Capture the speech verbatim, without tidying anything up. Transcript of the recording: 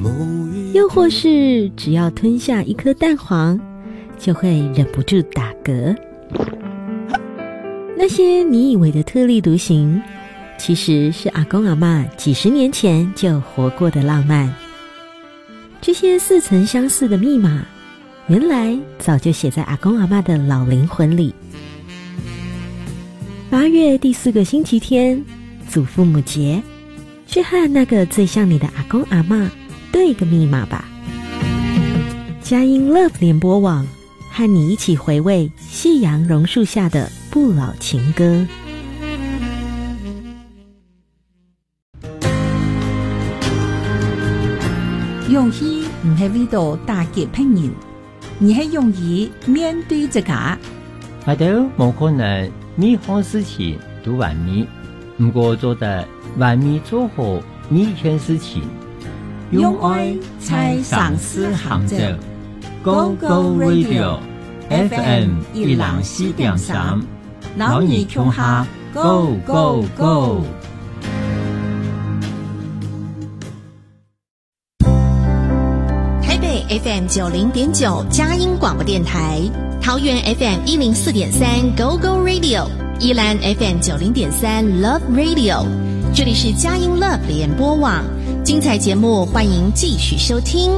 又或是只要吞下一颗蛋黄，就会忍不住打嗝。那些你以为的特立独行，其实是阿公阿嬷几十年前就活过的浪漫。这些似曾相识的密码，原来早就写在阿公阿嬷的老灵魂里。八月第四个星期天，祖父母节，去和那个最像你的阿公阿嬷对个密码吧。佳音 Love 联播网，和你一起回味夕阳榕树下的不老情歌。 用意唔係為到打擊別人，而係用以面對自家。 我都冇可能每項事情都完美，不過做得完美做好每件事情。 用愛才上思行走 ，Go Go Radio F M 一零四點三，老你窮下 Go Go Go。 F M 九零点九佳音广播电台，桃园 F M 一零四点三 Go Go Radio， 宜兰 F M 九零点三 Love Radio， 这里是佳音 Love 联播网，精彩节目欢迎继续收听。